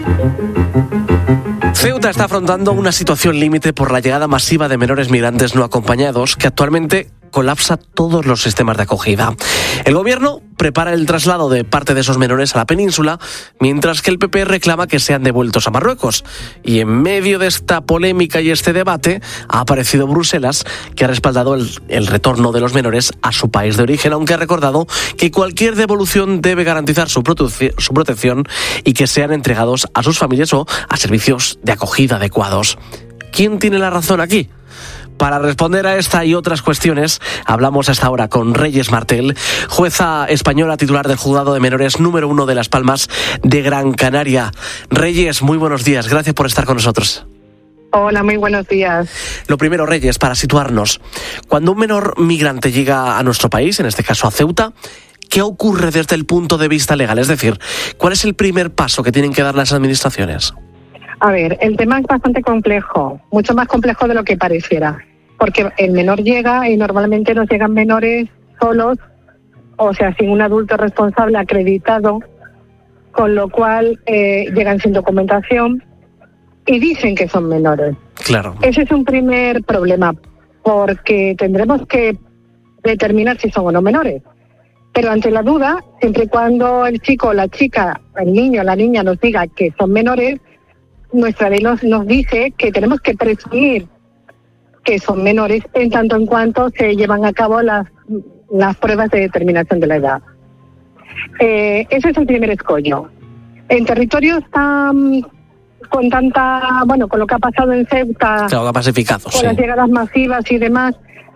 Ceuta está afrontando una situación límite por la llegada masiva de menores migrantes no acompañados que actualmente colapsa todos los sistemas de acogida. El gobierno prepara el traslado de parte de esos menores a la península, mientras que el PP reclama que sean devueltos a Marruecos. Y en medio de esta polémica y este debate ha aparecido Bruselas, que ha respaldado el retorno de los menores a su país de origen, aunque ha recordado que cualquier devolución debe garantizar su protección y que sean entregados a sus familias o a servicios de acogida adecuados. ¿Quién tiene la razón aquí? Para responder a esta y otras cuestiones, hablamos hasta ahora con Reyes Martel, jueza española titular del Juzgado de Menores número 1 de Las Palmas de Gran Canaria. Reyes, muy buenos días, gracias por estar con nosotros. Hola, muy buenos días. Lo primero, Reyes, para situarnos, cuando un menor migrante llega a nuestro país, en este caso a Ceuta, ¿qué ocurre desde el punto de vista legal? Es decir, ¿cuál es el primer paso que tienen que dar las administraciones? A ver, el tema es bastante complejo, mucho más complejo de lo que pareciera, porque el menor llega y normalmente nos llegan menores solos, o sea, sin un adulto responsable acreditado, con lo cual llegan sin documentación y dicen que son menores. Claro. Ese es un primer problema, porque tendremos que determinar si son o no menores. Pero ante la duda, siempre y cuando el chico, la chica, el niño, la niña nos diga que son menores, nuestra ley nos dice que tenemos que presumir que son menores en tanto en cuanto se llevan a cabo las pruebas de determinación de la edad. Ese es el primer escollo. En territorios tan con lo que ha pasado en Ceuta, claro, pacificado, con las llegadas masivas y demás,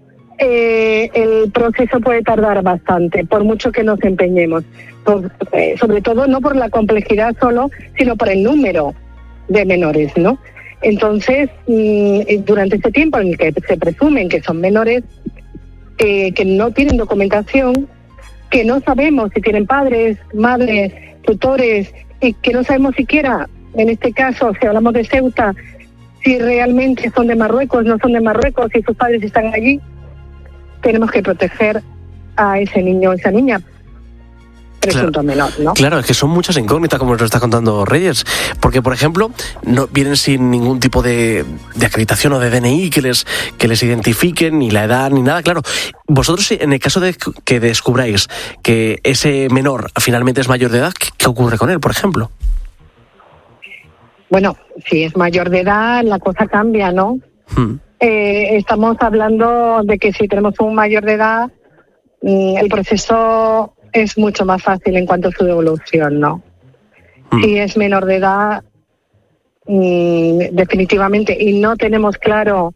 el proceso puede tardar bastante, por mucho que nos empeñemos. Sobre todo no por la complejidad solo, sino por el número de menores, ¿no? Entonces, durante este tiempo en el que se presumen que son menores, que no tienen documentación, que no sabemos si tienen padres, madres, tutores, y que no sabemos siquiera, en este caso, si hablamos de Ceuta, si realmente son de Marruecos, no son de Marruecos, si sus padres están allí, tenemos que proteger a ese niño o esa niña. Presunto menor, ¿no? Claro, es que son muchas incógnitas, como nos está contando Reyes, porque, por ejemplo, no vienen sin ningún tipo de acreditación o de DNI que les identifiquen, ni la edad, ni nada. Claro, vosotros, en el caso de que descubráis que ese menor finalmente es mayor de edad, ¿qué ocurre con él, por ejemplo? Bueno, si es mayor de edad, la cosa cambia, ¿no? Estamos hablando de que si tenemos un mayor de edad, el proceso es mucho más fácil en cuanto a su devolución, ¿no? Si es menor de edad, definitivamente, y no tenemos claro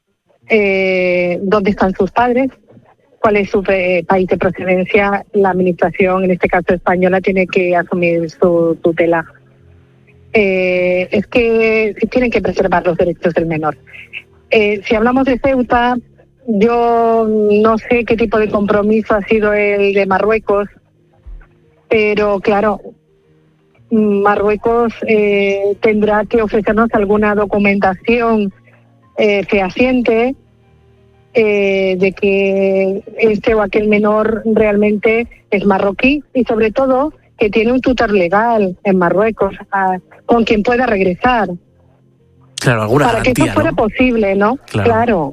dónde están sus padres, cuál es su país de procedencia, la administración, en este caso española, tiene que asumir su tutela. Es que tienen que preservar los derechos del menor. Si hablamos de Ceuta, yo no sé qué tipo de compromiso ha sido el de Marruecos, pero claro, Marruecos tendrá que ofrecernos alguna documentación fehaciente de que este o aquel menor realmente es marroquí y sobre todo que tiene un tutor legal en Marruecos con quien pueda regresar. Claro, alguna para garantía, que eso fuera posible, ¿no? Claro.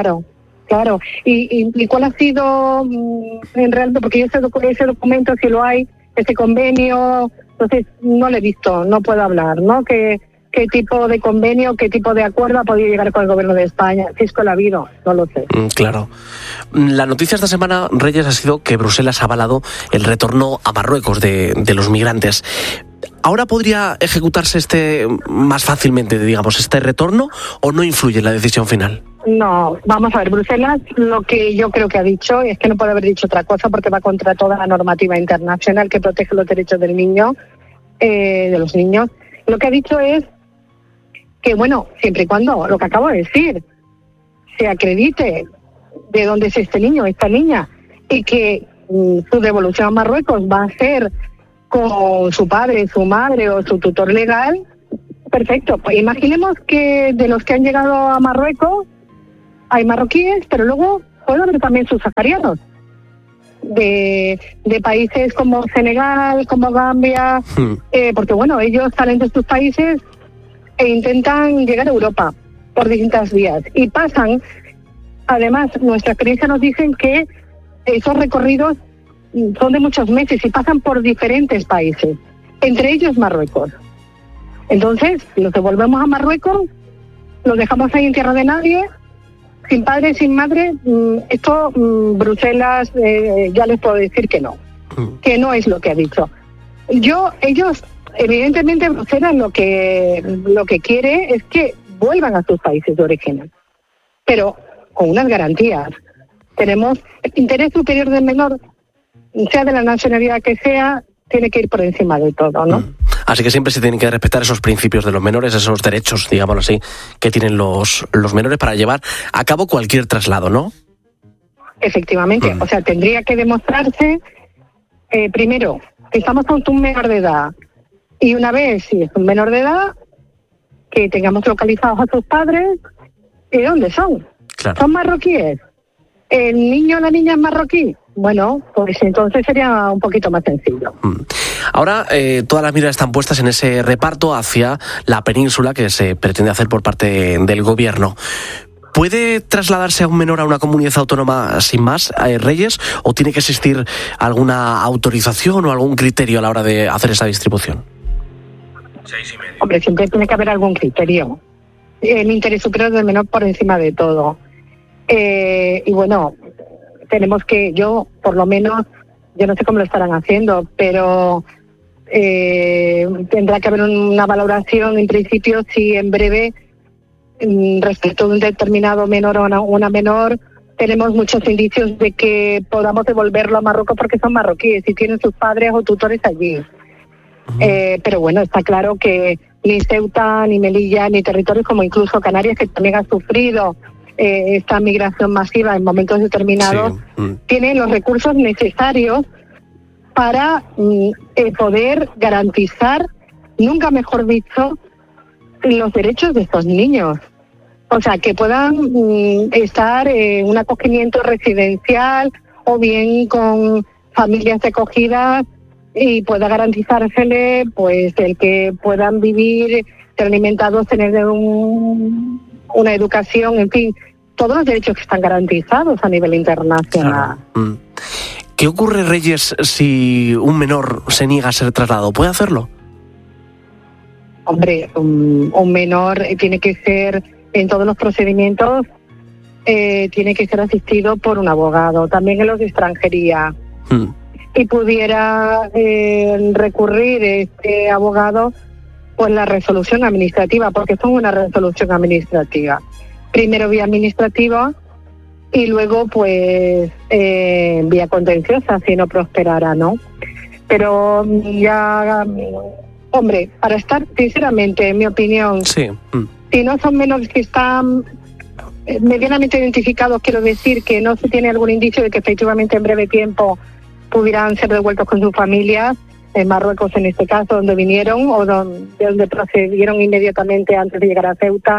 ¿Y cuál ha sido en realidad? Porque ese documento, si lo hay, ese convenio, entonces no lo he visto, no puedo hablar, ¿no? ¿Qué tipo de convenio, qué tipo de acuerdo ha podido llegar con el gobierno de España? Si es que lo ha habido, no lo sé. Claro. La noticia esta semana, Reyes, ha sido que Bruselas ha avalado el retorno a Marruecos de los migrantes. ¿Ahora podría ejecutarse más fácilmente, digamos, este retorno, o no influye en la decisión final? No, vamos a ver, Bruselas lo que yo creo que ha dicho, y es que no puede haber dicho otra cosa porque va contra toda la normativa internacional que protege los derechos del niño, de los niños. Lo que ha dicho es que, bueno, siempre y cuando, lo que acabo de decir, se acredite de dónde es este niño, esta niña, y que su devolución a Marruecos va a ser con su padre, su madre o su tutor legal, perfecto. Pues imaginemos que de los que han llegado a Marruecos hay marroquíes, pero luego pueden haber también subsaharianos. de países como Senegal, como Gambia, porque bueno, ellos salen de sus países e intentan llegar a Europa por distintas vías y pasan, además nuestra experiencia nos dicen que esos recorridos son de muchos meses y pasan por diferentes países, entre ellos Marruecos. Entonces, los devolvemos a Marruecos, los dejamos ahí en tierra de nadie, sin padre, sin madre. Esto, Bruselas, ya les puedo decir que no es lo que ha dicho. Ellos, evidentemente, Bruselas lo que quiere es que vuelvan a sus países de origen, pero con unas garantías. Tenemos el interés superior del menor, sea de la nacionalidad que sea, tiene que ir por encima de todo, ¿no? Así que siempre se tienen que respetar esos principios de los menores, esos derechos, digámoslo así, que tienen los menores para llevar a cabo cualquier traslado, ¿no? Efectivamente, o sea, tendría que demostrarse, primero, que estamos ante un menor de edad, y una vez, si es un menor de edad, que tengamos localizados a sus padres, ¿y dónde son? Claro. ¿Son marroquíes? ¿El niño o la niña es marroquí? Bueno, pues entonces sería un poquito más sencillo. Ahora todas las miradas están puestas en ese reparto hacia la península que se pretende hacer por parte del gobierno. ¿Puede trasladarse a un menor a una comunidad autónoma sin más, Reyes, o tiene que existir alguna autorización o algún criterio a la hora de hacer esa distribución? 6,5. Hombre, siempre tiene que haber algún criterio. El interés superior del menor por encima de todo. Y bueno, tenemos que, yo por lo menos, yo no sé cómo lo estarán haciendo, pero tendrá que haber una valoración en principio si en breve, respecto a un determinado menor o una menor, tenemos muchos indicios de que podamos devolverlo a Marruecos porque son marroquíes y tienen sus padres o tutores allí. Pero bueno, está claro que ni Ceuta, ni Melilla, ni territorios como incluso Canarias, que también han sufrido esta migración masiva en momentos determinados, tienen los recursos necesarios para poder garantizar, nunca mejor dicho, los derechos de estos niños. O sea, que puedan estar en un acogimiento residencial o bien con familias acogidas y pueda garantizársele pues el que puedan vivir, ser alimentados, tener una educación, en fin, todos los derechos que están garantizados a nivel internacional. Claro. ¿Qué ocurre, Reyes, si un menor se niega a ser trasladado? ¿Puede hacerlo? Hombre, un menor tiene que ser, en todos los procedimientos, tiene que ser asistido por un abogado, también en los de extranjería. Y pudiera recurrir este abogado pues la resolución administrativa, porque son una resolución administrativa. Primero vía administrativa y luego pues vía contenciosa si no prosperara, ¿no? Pero ya, hombre, para estar, sinceramente, en mi opinión, sí. Si no son menores que están medianamente identificados, quiero decir que no se tiene algún indicio de que efectivamente en breve tiempo pudieran ser devueltos con sus familias, en Marruecos en este caso, donde vinieron o de donde procedieron inmediatamente antes de llegar a Ceuta.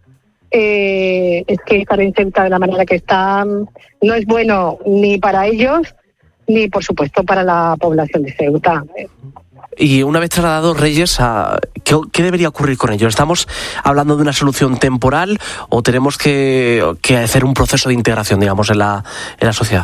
Es que estar en Ceuta de la manera que están no es bueno ni para ellos ni, por supuesto, para la población de Ceuta. Y una vez trasladados, Reyes, ¿qué debería ocurrir con ellos? ¿Estamos hablando de una solución temporal o tenemos que hacer un proceso de integración, digamos, en la sociedad?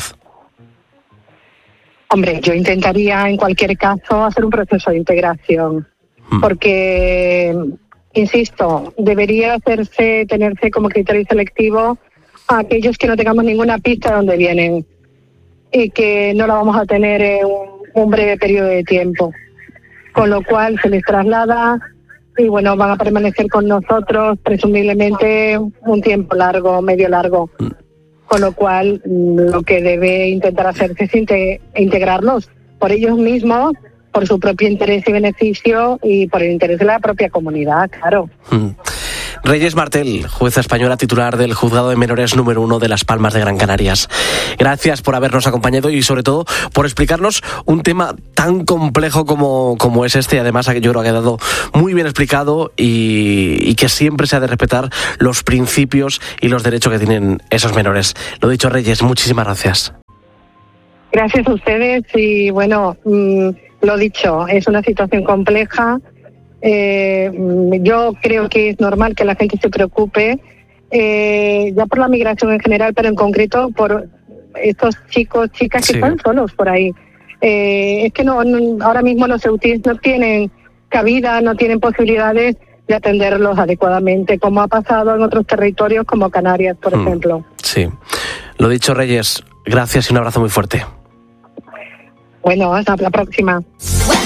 Hombre, yo intentaría en cualquier caso hacer un proceso de integración, porque, insisto, debería tenerse como criterio selectivo a aquellos que no tengamos ninguna pista de dónde vienen y que no la vamos a tener en un breve periodo de tiempo. Con lo cual se les traslada y bueno, van a permanecer con nosotros presumiblemente un tiempo largo, medio largo. Con lo cual lo que debe intentar hacerse es integrarlos por ellos mismos, por su propio interés y beneficio y por el interés de la propia comunidad, claro. Reyes Martel, jueza española titular del Juzgado de Menores número 1 de Las Palmas de Gran Canarias. Gracias por habernos acompañado y sobre todo por explicarnos un tema tan complejo como es este. Además, yo creo que ha quedado muy bien explicado y que siempre se ha de respetar los principios y los derechos que tienen esos menores. Lo dicho, Reyes, muchísimas gracias. Gracias a ustedes y bueno, lo dicho, es una situación compleja. Yo creo que es normal que la gente se preocupe, ya por la migración en general, pero en concreto por estos chicos, chicas que están solos por ahí. Es que ahora mismo los EUTIs no tienen cabida, no tienen posibilidades de atenderlos adecuadamente, como ha pasado en otros territorios como Canarias, por ejemplo. Sí. Lo dicho, Reyes, gracias y un abrazo muy fuerte. Bueno, hasta la próxima.